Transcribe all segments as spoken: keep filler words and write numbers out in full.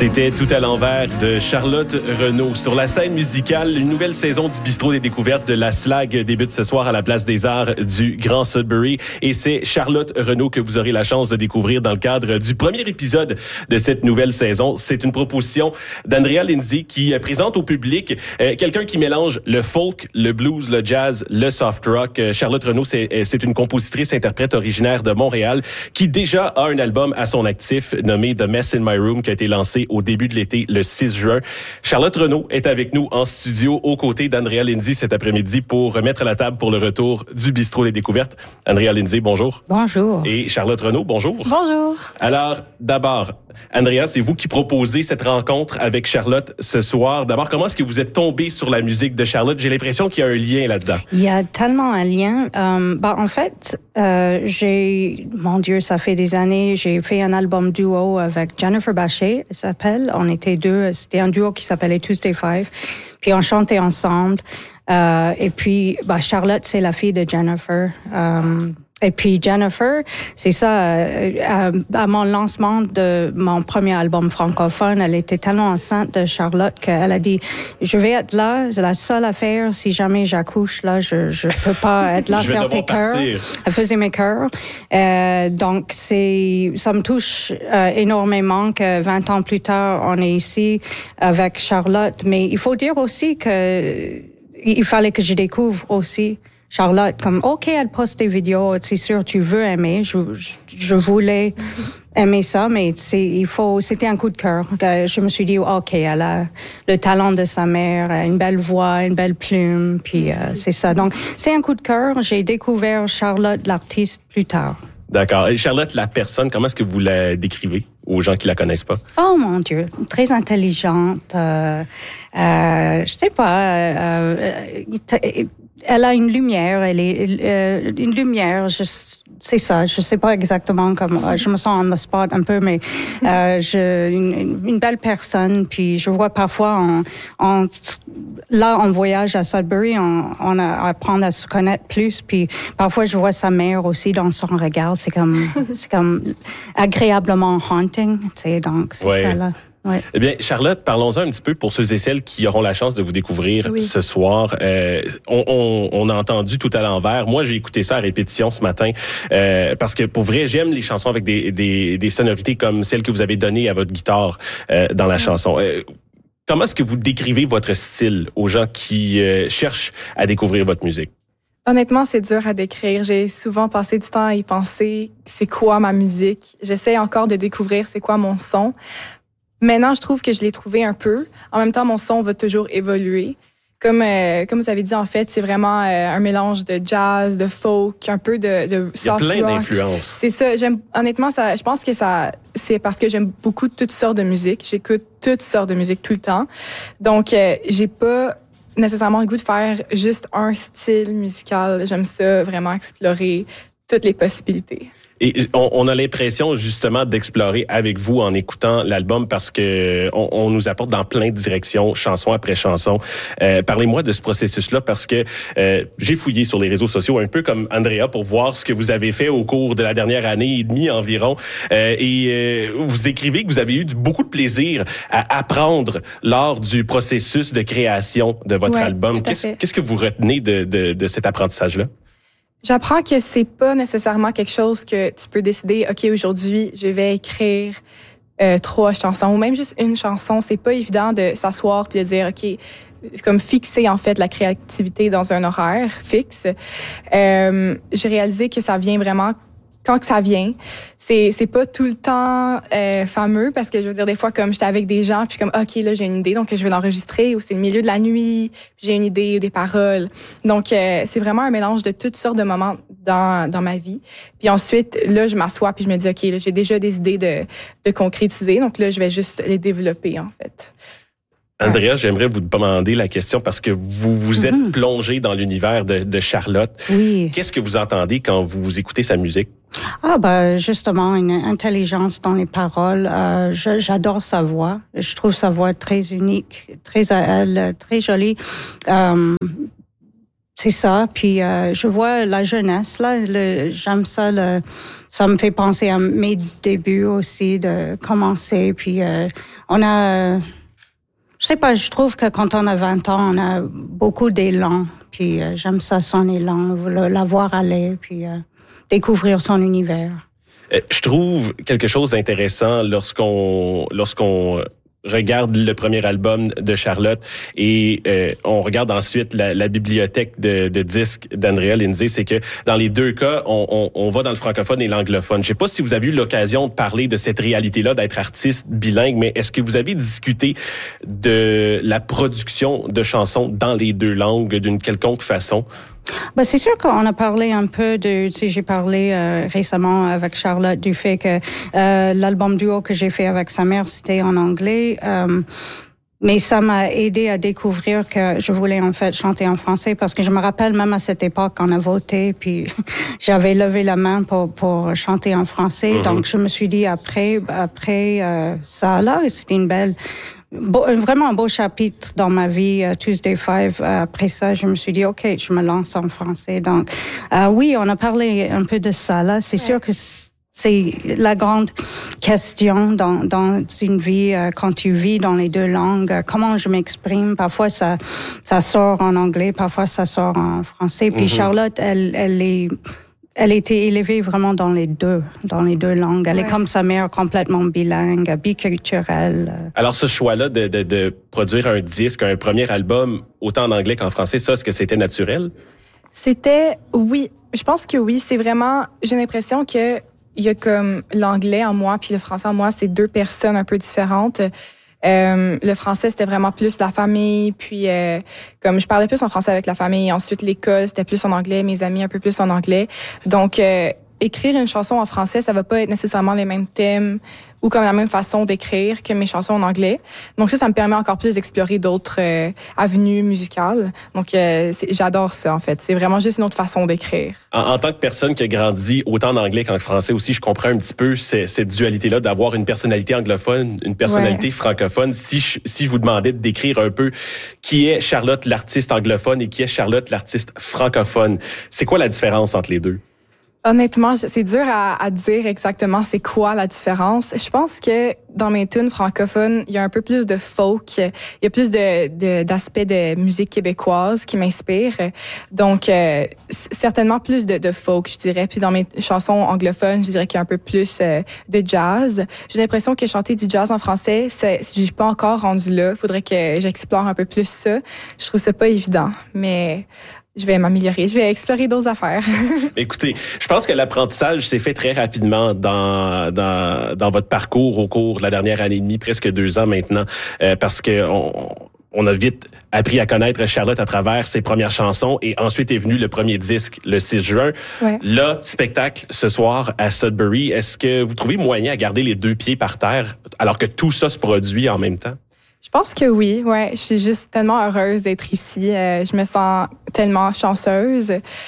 C'était Tout à l'envers de Charlotte Renaud. Sur la scène musicale, une nouvelle saison du Bistrot des découvertes de la S L A G débute ce soir à la Place des Arts du Grand Sudbury. Et c'est Charlotte Renaud que vous aurez la chance de découvrir dans le cadre du premier épisode de cette nouvelle saison. C'est une proposition d'Andrea Lindsay qui présente au public euh, quelqu'un qui mélange le folk, le blues, le jazz, le soft rock. Euh, Charlotte Renaud, c'est, c'est une compositrice-interprète originaire de Montréal qui déjà a un album à son actif nommé The Mess in My Room qui a été lancé au début de l'été, le six juin. Charlotte Renaud est avec nous en studio aux côtés d'Andrea Lindsay cet après-midi pour remettre la table pour le retour du Bistrot des découvertes. Andrea Lindsay, bonjour. Bonjour. Et Charlotte Renaud, bonjour. Bonjour. Alors, d'abord, Andrea, c'est vous qui proposez cette rencontre avec Charlotte ce soir. D'abord, comment est-ce que vous êtes tombée sur la musique de Charlotte? J'ai l'impression qu'il y a un lien là-dedans. Il y a tellement un lien. Euh, bah, en fait, euh, j'ai, mon Dieu, ça fait des années, j'ai fait un album duo avec Jennifer Bachet, elle s'appelle. On était deux, c'était un duo qui s'appelait Tuesday Five. Puis on chantait ensemble. Euh, et puis, bah, Charlotte, c'est la fille de Jennifer. Euh, Et puis Jennifer, c'est ça, euh, à mon lancement de mon premier album francophone, elle était tellement enceinte de Charlotte qu'elle a dit, je vais être là, c'est la seule affaire, si jamais j'accouche, là, je je peux pas être là, faire tes chœurs. Elle faisait mes chœurs. Euh, donc, c'est, ça me touche euh, énormément que vingt ans plus tard, on est ici avec Charlotte. Mais il faut dire aussi que il fallait que je découvre aussi Charlotte, comme, OK, elle poste des vidéos, c'est sûr, tu veux aimer. Je, je, je voulais aimer ça, mais c'est, il faut, c'était un coup de cœur. Je me suis dit, OK, elle a le talent de sa mère, une belle voix, une belle plume, puis euh, c'est ça. Donc, c'est un coup de cœur. J'ai découvert Charlotte, l'artiste, plus tard. D'accord. Et Charlotte, la personne, comment est-ce que vous la décrivez aux gens qui la connaissent pas? Oh mon Dieu, très intelligente. Euh, euh, je sais pas. Euh, euh, Elle a une lumière, elle est euh, une lumière. Je, c'est ça. Je sais pas exactement comment. Je me sens on the spot un peu, mais euh, je une, une belle personne. Puis je vois parfois on, on là on voyage à Sudbury, on, on a, apprend à se connaître plus. Puis parfois je vois sa mère aussi dans son regard. C'est comme c'est comme agréablement haunting. Tu sais, donc c'est ouais. ça là. Ouais. Eh bien, Charlotte, parlons-en un petit peu pour ceux et celles qui auront la chance de vous découvrir oui. ce soir. Euh, on, on, on a entendu Tout à l'envers. Moi, j'ai écouté ça à répétition ce matin euh, parce que pour vrai, j'aime les chansons avec des, des, des sonorités comme celles que vous avez données à votre guitare euh, dans la oui. chanson. Euh, comment est-ce que vous décrivez votre style aux gens qui euh, cherchent à découvrir votre musique? Honnêtement, c'est dur à décrire. J'ai souvent passé du temps à y penser. C'est quoi ma musique? J'essaie encore de découvrir c'est quoi mon son. Maintenant, je trouve que je l'ai trouvé un peu. En même temps, mon son va toujours évoluer. Comme euh, comme vous avez dit, en fait, c'est vraiment euh, un mélange de jazz, de folk, un peu de, de soft rock. Il y a plein d'influences. C'est ça. J'aime, honnêtement, ça, je pense que ça, c'est parce que j'aime beaucoup toutes sortes de musique. J'écoute toutes sortes de musique tout le temps. Donc, euh, j'ai pas nécessairement le goût de faire juste un style musical. J'aime ça vraiment explorer toutes les possibilités. Et on, on a l'impression justement d'explorer avec vous en écoutant l'album parce que on, on nous apporte dans plein de directions, chanson après chanson. Euh, parlez-moi de ce processus-là parce que euh, j'ai fouillé sur les réseaux sociaux un peu comme Andrea pour voir ce que vous avez fait au cours de la dernière année et demie environ. Euh, et euh, vous écrivez que vous avez eu du, beaucoup de plaisir à apprendre lors du processus de création de votre ouais, album. Qu'est-ce, qu'est-ce que vous retenez de, de, de cet apprentissage-là? J'apprends que c'est pas nécessairement quelque chose que tu peux décider, OK, aujourd'hui, je vais écrire euh, trois chansons ou même juste une chanson. C'est pas évident de s'asseoir puis de dire, OK, comme fixer, en fait, la créativité dans un horaire fixe. Euh, j'ai réalisé que ça vient vraiment quand que ça vient. C'est c'est pas tout le temps euh, fameux parce que je veux dire des fois comme j'étais avec des gens puis comme OK là j'ai une idée donc je vais l'enregistrer ou c'est le milieu de la nuit, puis j'ai une idée ou des paroles. Donc euh, c'est vraiment un mélange de toutes sortes de moments dans dans ma vie. Puis ensuite là je m'assois puis je me dis OK là j'ai déjà des idées de de concrétiser donc là je vais juste les développer en fait. Andrea, j'aimerais vous demander la question parce que vous vous êtes mm-hmm. plongée dans l'univers de, de Charlotte. Oui. Qu'est-ce que vous entendez quand vous écoutez sa musique? Ah ben justement une intelligence dans les paroles. Euh, je, j'adore sa voix. Je trouve sa voix très unique, très à elle, très jolie. Euh, c'est ça. Puis euh, je vois la jeunesse, là. Le, j'aime ça. Le, ça me fait penser à mes débuts aussi, de commencer. Puis euh, on a... Je sais pas, je trouve que quand on a vingt ans, on a beaucoup d'élan. Puis euh, j'aime ça, son élan, le, la voir aller, puis euh, découvrir son univers. Je trouve quelque chose d'intéressant lorsqu'on lorsqu'on regarde le premier album de Charlotte et euh, on regarde ensuite la, la bibliothèque de, de disques d'Andrea Lindsay, c'est que dans les deux cas, on, on, on va dans le francophone et l'anglophone. Je sais pas si vous avez eu l'occasion de parler de cette réalité-là, d'être artiste bilingue, mais est-ce que vous avez discuté de la production de chansons dans les deux langues d'une quelconque façon? Ben, c'est sûr qu'on a parlé un peu de, tu sais, j'ai parlé euh, récemment avec Charlotte du fait que euh, l'album duo que j'ai fait avec sa mère, c'était en anglais. Euh, mais ça m'a aidé à découvrir que je voulais en fait chanter en français parce que je me rappelle même à cette époque qu'on a voté, puis j'avais levé la main pour pour chanter en français. Mm-hmm. Donc je me suis dit après après euh, ça là, c'était une belle Beau, vraiment un beau chapitre dans ma vie, uh, Tuesday Five. Uh, après ça, je me suis dit, OK, je me lance en français. Donc, uh, oui, on a parlé un peu de ça, là. C'est ouais. sûr que c'est la grande question dans, dans une vie, uh, quand tu vis dans les deux langues. Uh, comment je m'exprime? Parfois, ça, ça sort en anglais, parfois, ça sort en français. Puis mm-hmm. Charlotte, elle, elle est... Elle a été élevée vraiment dans les deux, dans les deux langues. Elle ouais. est comme sa mère, complètement bilingue, biculturelle. Alors, ce choix-là de, de, de produire un disque, un premier album, autant en anglais qu'en français, ça, est-ce que c'était naturel? C'était, oui. Je pense que oui. C'est vraiment, j'ai l'impression que il y a comme l'anglais en moi puis le français en moi, c'est deux personnes un peu différentes. Euh, le français, c'était vraiment plus la famille, puis euh, comme je parlais plus en français avec la famille, ensuite l'école, c'était plus en anglais, mes amis un peu plus en anglais. Donc, euh, écrire une chanson en français, ça va pas être nécessairement les mêmes thèmes ou comme la même façon d'écrire que mes chansons en anglais. Donc ça, ça me permet encore plus d'explorer d'autres euh, avenues musicales. Donc euh, j'adore ça, en fait. C'est vraiment juste une autre façon d'écrire. En, en tant que personne qui a grandi autant en anglais qu'en français aussi, je comprends un petit peu cette, cette dualité-là d'avoir une personnalité anglophone, une personnalité ouais. francophone. Si je, si je vous demandais de décrire un peu qui est Charlotte l'artiste anglophone et qui est Charlotte l'artiste francophone, c'est quoi la différence entre les deux? Honnêtement, c'est dur à, à dire exactement c'est quoi la différence. Je pense que dans mes tunes francophones, il y a un peu plus de folk, il y a plus de, de d'aspects de musique québécoise qui m'inspirent. Donc euh, certainement plus de, de folk, je dirais. Puis dans mes chansons anglophones, je dirais qu'il y a un peu plus euh, de jazz. J'ai l'impression que chanter du jazz en français, c'est, j'ai pas encore rendu là. Faudrait que j'explore un peu plus ça. Je trouve ça pas évident, mais je vais m'améliorer, je vais explorer d'autres affaires. Écoutez, je pense que l'apprentissage s'est fait très rapidement dans dans dans votre parcours au cours de la dernière année et demie, presque deux ans maintenant, euh, parce que on, on a vite appris à connaître Charlotte à travers ses premières chansons et ensuite est venu le premier disque le six juin. Ouais. Là, spectacle ce soir à Sudbury. Est-ce que vous trouvez moyen à garder les deux pieds par terre alors que tout ça se produit en même temps? Je pense que oui, ouais. Je suis juste tellement heureuse d'être ici. Euh, je me sens tellement chanceuse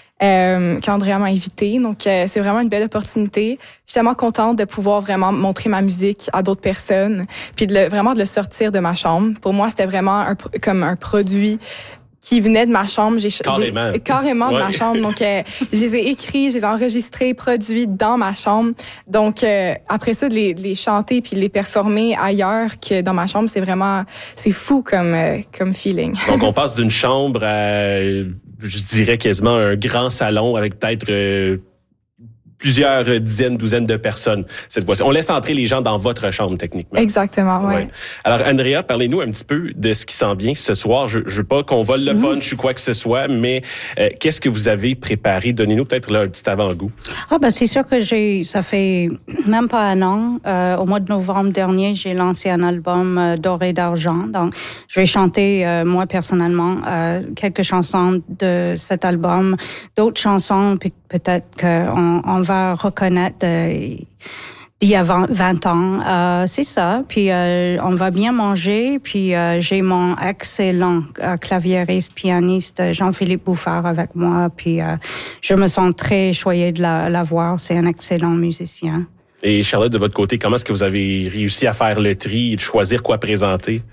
euh, qu'Andrea m'a invitée. Donc, euh, c'est vraiment une belle opportunité. Je suis tellement contente de pouvoir vraiment montrer ma musique à d'autres personnes, puis de le, vraiment de le sortir de ma chambre. Pour moi, c'était vraiment un, comme un produit qui venait de ma chambre. J'ai, carrément. J'ai, carrément de ouais. ma chambre. Donc, euh, je les ai écrits, je les ai enregistrés, produits dans ma chambre. Donc, euh, après ça, de les, de les chanter puis de les performer ailleurs que dans ma chambre, c'est vraiment, c'est fou comme, euh, comme feeling. Donc, on passe d'une chambre à, je dirais quasiment un grand salon avec peut-être euh, plusieurs dizaines, douzaines de personnes cette fois-ci. On laisse entrer les gens dans votre chambre, techniquement. Exactement, oui. Ouais. Alors, Andrea, parlez-nous un petit peu de ce qui s'en vient ce soir. Je, je veux pas qu'on vole le mm-hmm. punch ou quoi que ce soit, mais euh, qu'est-ce que vous avez préparé? Donnez-nous peut-être là un petit avant-goût. Ah, ben c'est sûr que j'ai, ça fait même pas un an. Euh, au mois de novembre dernier, j'ai lancé un album euh, Doré d'argent. Donc, je vais chanter, euh, moi, personnellement, euh, quelques chansons de cet album. D'autres chansons, puis peut-être qu'on on va reconnaître euh, d'il y a vingt ans. Euh, c'est ça. Puis euh, on va bien manger. Puis euh, j'ai mon excellent euh, claviériste, pianiste Jean-Philippe Bouffard avec moi. Puis euh, je me sens très choyée de la, la voir. C'est un excellent musicien. Et Charlotte, de votre côté, comment est-ce que vous avez réussi à faire le tri et de choisir quoi présenter?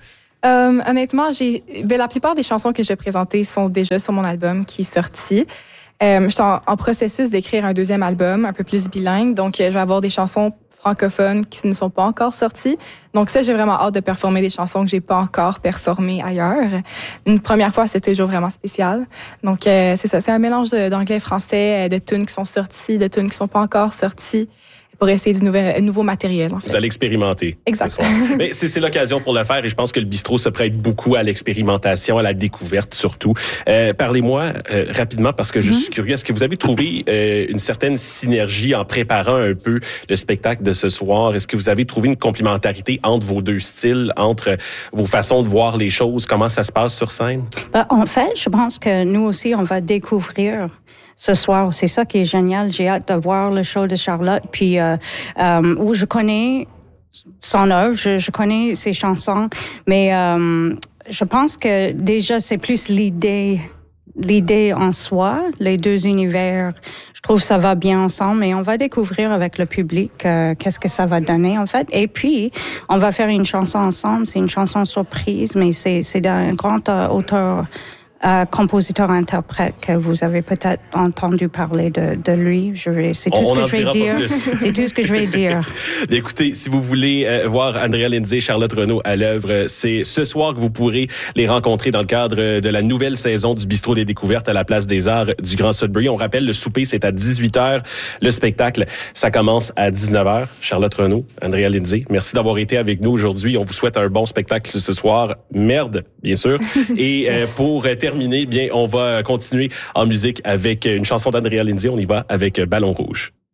Euh, honnêtement, j'ai ben, la plupart des chansons que je vais présenter sont déjà sur mon album qui est sorti. Euh, je suis en, en processus d'écrire un deuxième album un peu plus bilingue, donc euh, je vais avoir des chansons francophones qui ne sont pas encore sorties. Donc ça, j'ai vraiment hâte de performer des chansons que j'ai pas encore performées ailleurs. Une première fois, c'était toujours vraiment spécial. Donc euh, c'est ça, c'est un mélange de, d'anglais et français, de tunes qui sont sorties, de tunes qui sont pas encore sorties, pour essayer du nouvel, nouveau matériel. En fait. Vous allez expérimenter. Exact. Mais c'est, c'est l'occasion pour le faire et je pense que le bistrot se prête beaucoup à l'expérimentation, à la découverte surtout. Euh, parlez-moi euh, rapidement parce que je suis mm-hmm. curieux. Est-ce que vous avez trouvé euh, une certaine synergie en préparant un peu le spectacle de ce soir? Est-ce que vous avez trouvé une complémentarité entre vos deux styles, entre vos façons de voir les choses? Comment ça se passe sur scène? Ben, en fait, je pense que nous aussi, on va découvrir ce soir. C'est ça qui est génial. J'ai hâte de voir le show de Charlotte. Puis, euh, euh, où je connais son œuvre, je, je connais ses chansons, mais euh, je pense que déjà, c'est plus l'idée, l'idée en soi, les deux univers. Je trouve que ça va bien ensemble et on va découvrir avec le public euh, qu'est-ce que ça va donner, en fait. Et puis, on va faire une chanson ensemble. C'est une chanson surprise, mais c'est, c'est d'un grand euh, auteur Euh, compositeur-interprète que vous avez peut-être entendu parler de, de lui. Je vais, c'est tout on, ce on que je vais dire. C'est tout ce que je vais dire. Écoutez, si vous voulez euh, voir Andrea Lindsay et Charlotte Renaud à l'œuvre, c'est ce soir que vous pourrez les rencontrer dans le cadre de la nouvelle saison du Bistrot des Découvertes à la Place des Arts du Grand Sudbury. On rappelle, le souper, c'est à dix-huit heures. Le spectacle, ça commence à dix-neuf heures. Charlotte Renaud, Andrea Lindsay, merci d'avoir été avec nous aujourd'hui. On vous souhaite un bon spectacle ce soir. Merde, bien sûr. Et euh, pour terminer, bien, on va continuer en musique avec une chanson d'Andrea Lindsay. On y va avec Ballon Rouge.